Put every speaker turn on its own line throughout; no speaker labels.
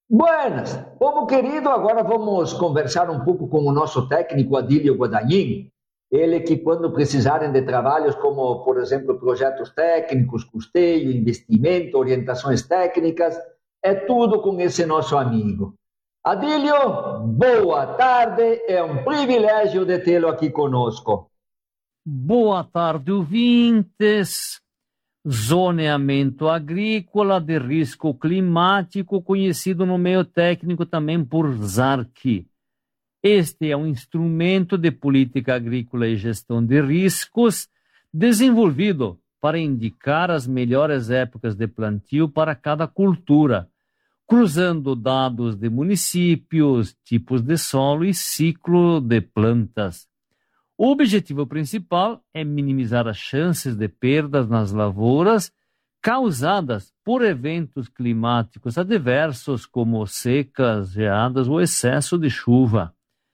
Buenas, povo querido, agora vamos conversar um pouco com o nosso técnico Adílio Guadagnin. Ele que quando precisarem de trabalhos como, por exemplo, projetos técnicos, custeio, investimento, orientações técnicas, é tudo com esse nosso amigo. Adílio, boa tarde, é um privilégio de tê-lo aqui conosco.
Boa tarde, ouvintes. Zoneamento agrícola de risco climático, conhecido no meio técnico também por ZARC. Este é um instrumento de política agrícola e gestão de riscos desenvolvido para indicar as melhores épocas de plantio para cada cultura, cruzando dados de municípios, tipos de solo e ciclo de plantas. O objetivo principal é minimizar as chances de perdas nas lavouras causadas por eventos climáticos adversos, como secas, geadas ou excesso de chuva.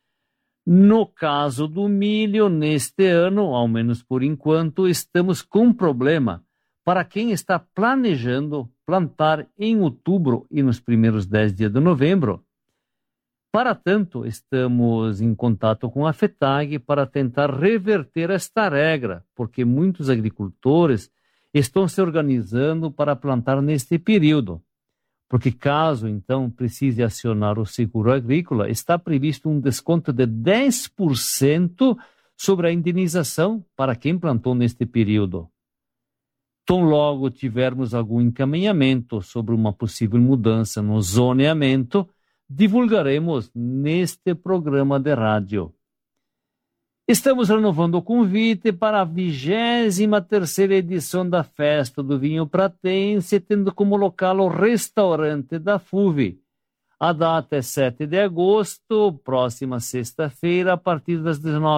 No caso do milho, neste ano, ao menos por enquanto, estamos com um problema para quem está planejando plantar em outubro e nos primeiros 10 dias de novembro. Para tanto, estamos em contato com a FETAG para tentar reverter esta regra, porque muitos agricultores estão se organizando para plantar neste período. Porque caso, então, precise acionar o seguro agrícola, está previsto um desconto de 10% sobre a indenização para quem plantou neste período. Tão logo tivermos algum encaminhamento sobre uma possível mudança no zoneamento, divulgaremos neste programa de rádio. Estamos renovando o convite para a 23ª edição da Festa do Vinho Pratense, tendo como local o restaurante da FUVE. A data é 7 de agosto, próxima sexta-feira, a partir das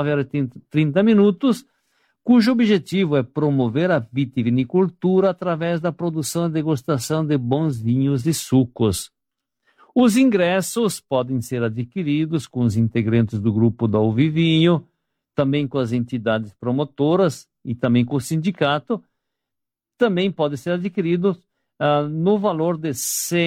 19h30, cujo objetivo é promover a vitivinicultura através da produção e degustação de bons vinhos e sucos. Os ingressos podem ser adquiridos com os integrantes do grupo da Uvivinho, também com as entidades promotoras e também com o sindicato. Também pode ser adquirido no valor de R$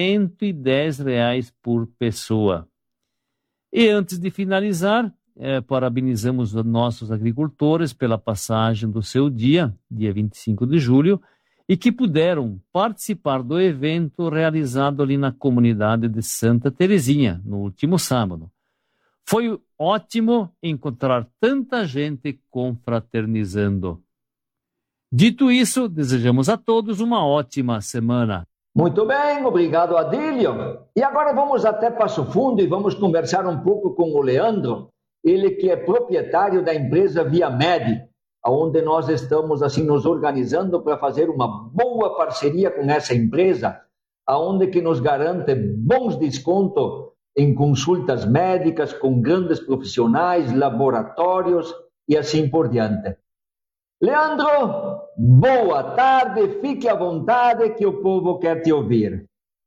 110 por pessoa. E antes de finalizar, parabenizamos os nossos agricultores pela passagem do seu dia 25 de julho, e que puderam participar do evento realizado ali na comunidade de Santa Terezinha, no último sábado. Foi ótimo encontrar tanta gente confraternizando. Dito isso, desejamos a todos uma ótima semana.
Muito bem, obrigado, Adílio. E agora vamos até Passo Fundo e vamos conversar um pouco com o Leandro, ele que é proprietário da empresa Viamed, onde nós estamos assim nos organizando para fazer uma boa parceria com essa empresa, aonde que nos garante bons descontos em consultas médicas com grandes profissionais, laboratórios e assim por diante. Leandro, boa tarde, fique à vontade que o povo quer te ouvir.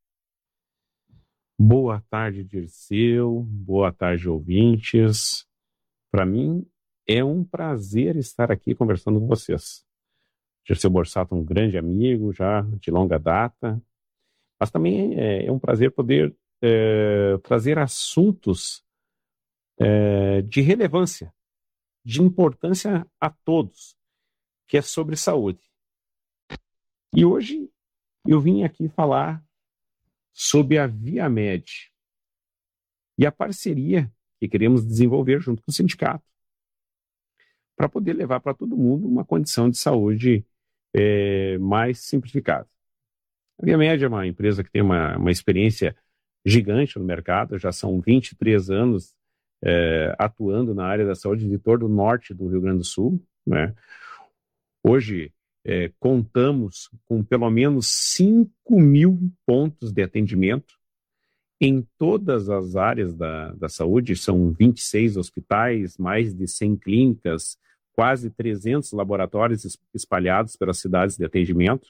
Boa tarde, Dirceu, boa tarde, ouvintes. Para mim, é um prazer estar aqui conversando com vocês. Dirceu Borsato é um grande amigo, já de longa data, mas também é um prazer poder trazer assuntos de relevância, de importância a todos, que é sobre saúde. E hoje eu vim aqui falar sobre a Viamed e a parceria que queremos desenvolver junto com o sindicato, para poder levar para todo mundo uma condição de saúde mais simplificada. A Viamed é uma empresa que tem uma experiência gigante no mercado, já são 23 anos atuando na área da saúde de todo o norte do Rio Grande do Sul, né? Hoje contamos com pelo menos 5.000 pontos de atendimento em todas as áreas da saúde. São 26 hospitais, mais de 100 clínicas, quase 300 laboratórios espalhados pelas cidades de atendimento.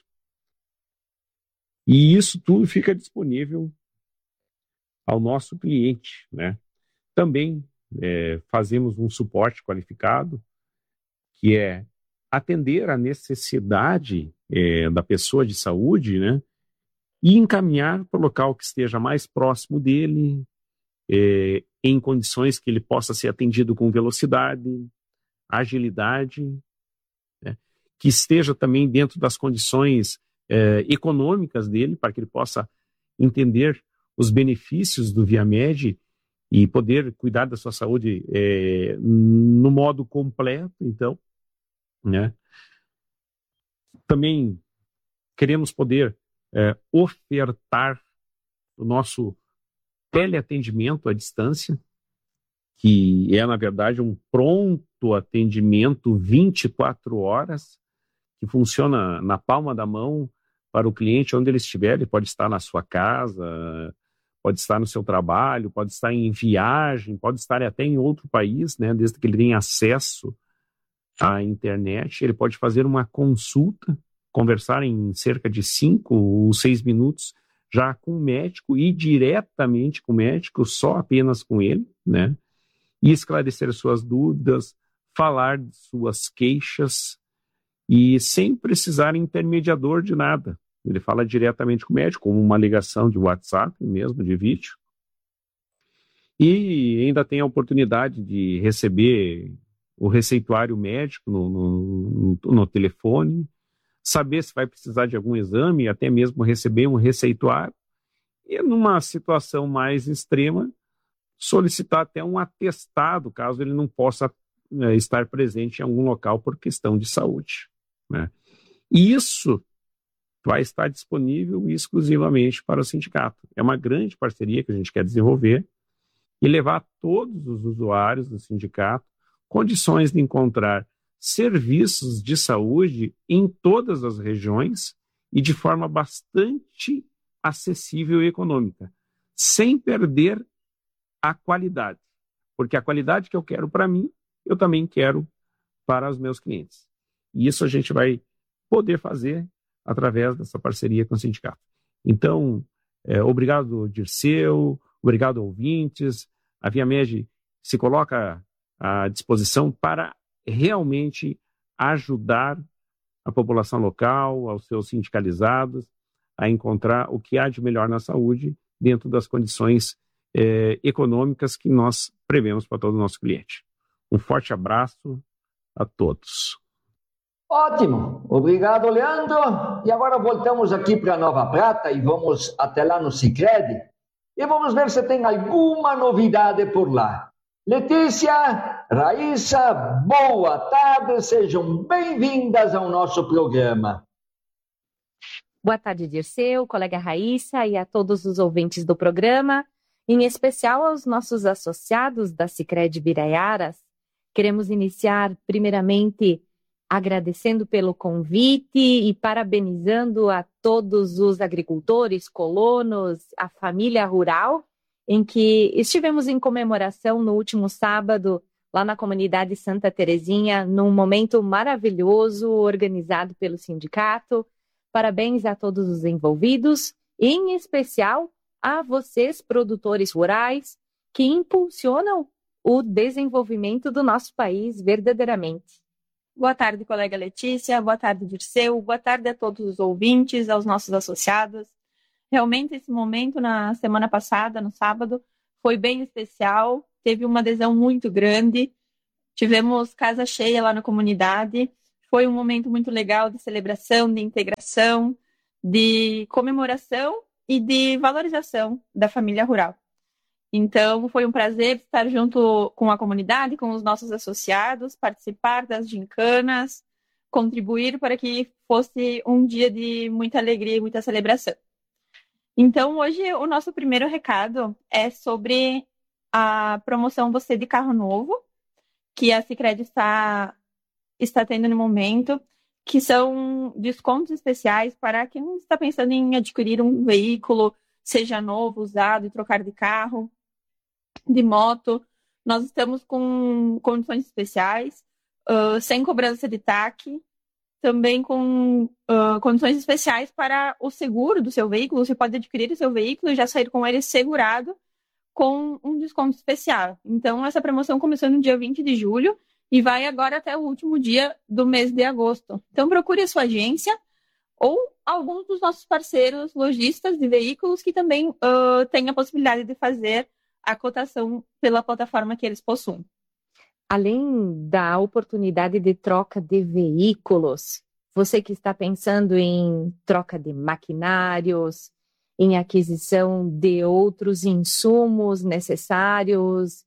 E isso tudo fica disponível ao nosso cliente, né? Também fazemos um suporte qualificado, que é atender a necessidade da pessoa de saúde, né? e encaminhar para o local que esteja mais próximo dele, em condições que ele possa ser atendido com velocidade, agilidade, né? Que esteja também dentro das condições econômicas dele, para que ele possa entender os benefícios do ViaMed e poder cuidar da sua saúde no modo completo, então, né? Também queremos poder ofertar o nosso teleatendimento à distância, que é, na verdade, um pronto atendimento 24 horas, que funciona na palma da mão para o cliente onde ele estiver. Ele pode estar na sua casa, pode estar no seu trabalho, pode estar em viagem, pode estar até em outro país, né? Desde que ele tenha acesso à internet, ele pode fazer uma consulta, conversar em cerca de 5 ou 6 minutos já com o médico e diretamente com o médico, só apenas com ele, né? E esclarecer suas dúvidas, falar de suas queixas e sem precisar intermediador de nada. Ele fala diretamente com o médico, como uma ligação de WhatsApp mesmo, de vídeo. E ainda tem a oportunidade de receber o receituário médico no telefone, saber se vai precisar de algum exame, até mesmo receber um receituário. E numa situação mais extrema, solicitar até um atestado, caso ele não possa estar presente em algum local por questão de saúde, né? E isso vai estar disponível exclusivamente para o sindicato. É uma grande parceria que a gente quer desenvolver e levar a todos os usuários do sindicato condições de encontrar serviços de saúde em todas as regiões e de forma bastante acessível e econômica, sem perder a qualidade. Porque a qualidade que eu quero para mim, eu também quero para os meus clientes. E isso a gente vai poder fazer através dessa parceria com o sindicato. Então, obrigado, Dirceu, obrigado, ouvintes. A ViaMed se coloca à disposição para realmente ajudar a população local, aos seus sindicalizados, a encontrar o que há de melhor na saúde dentro das condições econômicas que nós prevemos para todo o nosso cliente. Um forte abraço a todos.
Ótimo, obrigado, Leandro. E agora voltamos aqui para Nova Prata e vamos até lá no Sicredi e vamos ver se tem alguma novidade por lá. Letícia, Raíssa, boa tarde, sejam bem-vindas ao nosso programa.
Boa tarde, Dirceu, colega Raíssa e a todos os ouvintes do programa, em especial aos nossos associados da Sicredi Biraiaras. Queremos iniciar, primeiramente, agradecendo pelo convite e parabenizando a todos os agricultores, colonos, a família rural, em que estivemos em comemoração no último sábado, lá na comunidade Santa Terezinha, num momento maravilhoso, organizado pelo sindicato. Parabéns a todos os envolvidos, e em especial a vocês, produtores rurais, que impulsionam o desenvolvimento do nosso país verdadeiramente.
Boa tarde, colega Letícia, boa tarde, Dirceu, boa tarde a todos os ouvintes, aos nossos associados. Realmente esse momento na semana passada, no sábado, foi bem especial, teve uma adesão muito grande, tivemos casa cheia lá na comunidade, foi um momento muito legal de celebração, de integração, de comemoração e de valorização da família rural. Então, foi um prazer estar junto com a comunidade, com os nossos associados, participar das gincanas, contribuir para que fosse um dia de muita alegria e muita celebração. Então, hoje, o nosso primeiro recado é sobre a promoção Você de Carro Novo, que a Sicredi está tendo no momento, que são descontos especiais para quem está pensando em adquirir um veículo, seja novo, usado, e trocar de carro, de moto. Nós estamos com condições especiais, sem cobrança de TAC, também com condições especiais para o seguro do seu veículo. Você pode adquirir o seu veículo e já sair com ele segurado com um desconto especial. Então, essa promoção começou no dia 20 de julho e vai agora até o último dia do mês de agosto. Então, procure a sua agência ou alguns dos nossos parceiros lojistas de veículos que também têm a possibilidade de fazer a cotação pela plataforma que eles possuem.
Além da oportunidade de troca de veículos, você que está pensando em troca de maquinários, em aquisição de outros insumos necessários,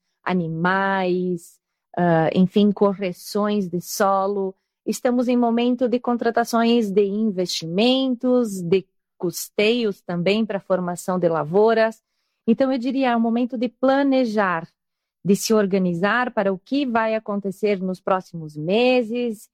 animais, enfim, correções de solo, estamos em momento de contratações de investimentos, de custeios também para a formação de lavouras. Então, eu diria, é um momento de planejar, de se organizar para o que vai acontecer nos próximos meses.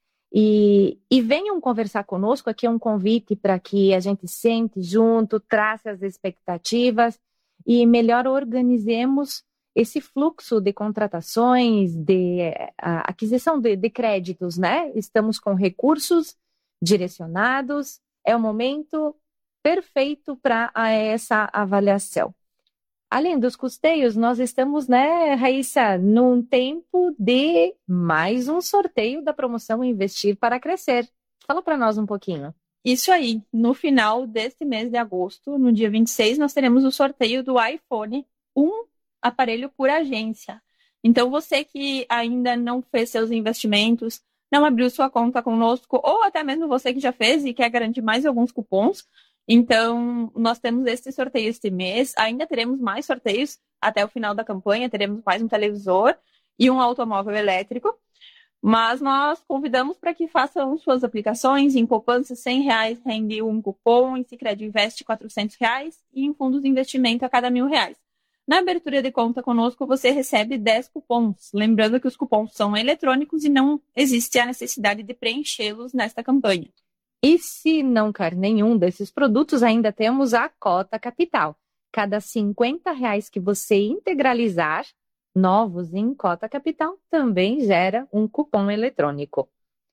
E venham conversar conosco, aqui é um convite para que a gente sente junto, trace as expectativas e melhor organizemos esse fluxo de contratações, de aquisição de créditos, né? Estamos com recursos direcionados, é o momento perfeito para essa avaliação. Além dos custeios, nós estamos, né, Raíssa, num tempo de mais um sorteio da promoção Investir para Crescer. Fala para nós um pouquinho.
Isso aí, no final deste mês de agosto, no dia 26, nós teremos o sorteio do iPhone, um aparelho por agência. Então, você que ainda não fez seus investimentos, não abriu sua conta conosco, ou até mesmo você que já fez e quer garantir mais alguns cupons, então, nós temos esse sorteio este mês, ainda teremos mais sorteios até o final da campanha, teremos mais um televisor e um automóvel elétrico, mas nós convidamos para que façam suas aplicações. Em poupança, R$100 rende um cupom, em Sicredi Invest R$400 e em fundos de investimento a cada R$1.000. Na abertura de conta conosco, você recebe 10 cupons, lembrando que os cupons são eletrônicos e não existe a necessidade de preenchê-los nesta campanha.
E se não cair nenhum desses produtos, ainda temos a cota capital. Cada R$50 que você integralizar, novos em cota capital, também gera um cupom eletrônico.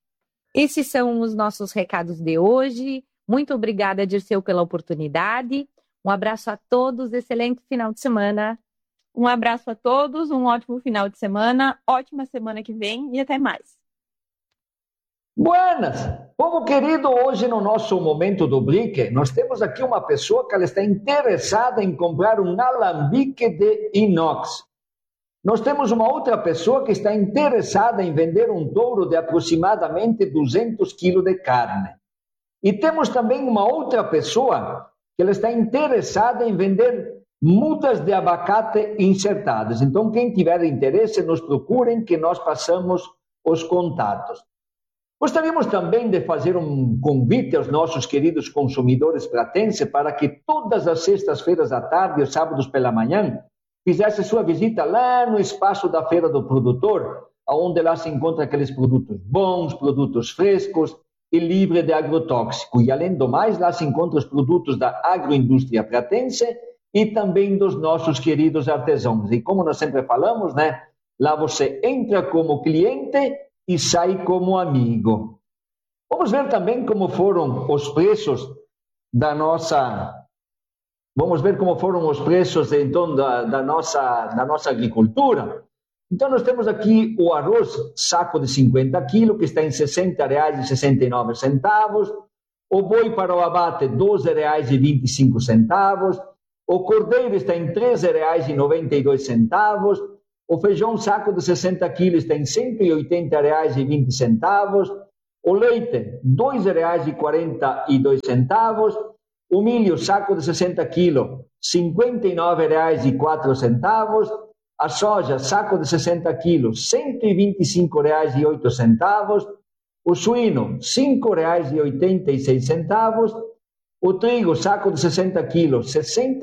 Esses são os nossos recados de hoje. Muito obrigada, Dirceu, pela oportunidade. Um abraço a todos, excelente final de semana.
Um abraço a todos, um ótimo final de semana, ótima semana que vem e até mais.
Buenas! Povo querido, hoje no nosso Momento do Brick, nós temos aqui uma pessoa que ela está interessada em comprar um alambique de inox. Nós temos uma outra pessoa que está interessada em vender um touro de aproximadamente 200 quilos de carne. E temos também uma outra pessoa que ela está interessada em vender mudas de abacate enxertadas. Então, quem tiver interesse, nos procurem que nós passamos os contatos. Gostaríamos também de fazer um convite aos nossos queridos consumidores pratenses para que todas as sextas-feiras à tarde e sábados pela manhã fizesse sua visita lá no espaço da Feira do Produtor, onde lá se encontra aqueles produtos bons, produtos frescos e livres de agrotóxico. E além do mais, lá se encontram os produtos da agroindústria pratense e também dos nossos queridos artesãos. E como nós sempre falamos, né? Lá você entra como cliente e sai como amigo. Vamos ver também como foram os preços da nossa... Vamos ver como foram os preços, então, da nossa agricultura. Então, nós temos aqui o arroz saco de 50 quilos, que está em R$60,69. O boi para o abate, R$12,25. O cordeiro está em R$13,92. O feijão saco de 60 quilos está em R$180,20. O leite, R$2,42. O milho saco de 60 quilos, R$59,04. A soja saco de 60 quilos, R$125,08. O suíno, R$5,86. O trigo saco de 60 quilos,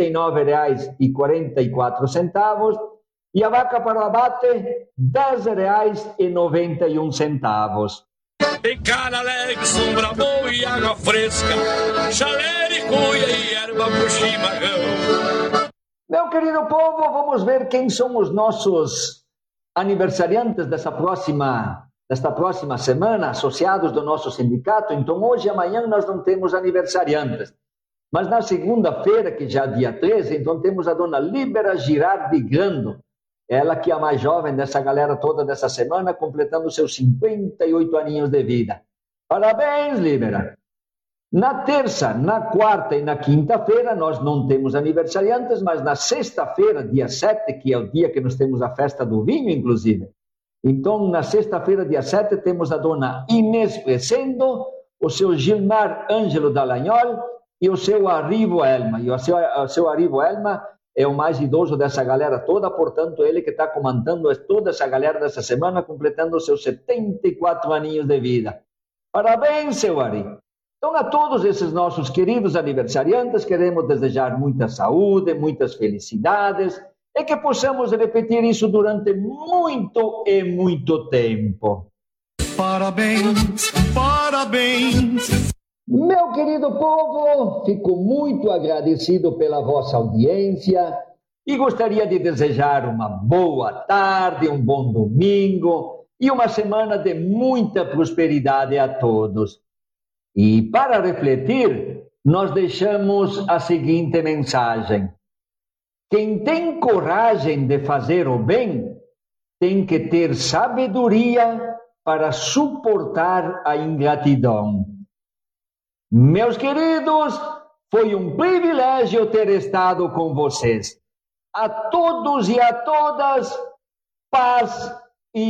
R$69,44. E a vaca para o abate, R$10,91.
Tem cara alegre, sombra boa e água fresca, chaleira e cuia e erva pro chimarrão.
Meu querido povo, vamos ver quem são os nossos aniversariantes desta próxima semana, associados do nosso sindicato. Então, hoje e amanhã nós não temos aniversariantes. Mas na segunda-feira, que já é dia 13, então temos a dona Líbera Girardi Grando. Ela que é a mais jovem dessa galera toda dessa semana, completando seus 58 aninhos de vida. Parabéns, Líbera! Na terça, na quarta e na quinta-feira, nós não temos aniversariantes, mas na sexta-feira, dia 7, que é o dia que nós temos a festa do vinho, inclusive. Então, na sexta-feira, dia 7, temos a dona Inês Crescendo, o seu Gilmar Ângelo Dallagnol e o seu Arrivo Elma. E o seu Arrivo Elma é o mais idoso dessa galera toda, portanto, ele que está comandando toda essa galera dessa semana, completando os seus 74 aninhos de vida. Parabéns, seu Ari! Então, a todos esses nossos queridos aniversariantes, queremos desejar muita saúde, muitas felicidades e que possamos repetir isso durante muito e muito tempo.
Parabéns, parabéns.
Meu querido povo, fico muito agradecido pela vossa audiência e gostaria de desejar uma boa tarde, um bom domingo e uma semana de muita prosperidade a todos. E para refletir, nós deixamos a seguinte mensagem: quem tem coragem de fazer o bem, tem que ter sabedoria para suportar a ingratidão. Meus queridos, foi um privilégio ter estado com vocês. A todos e a todas, paz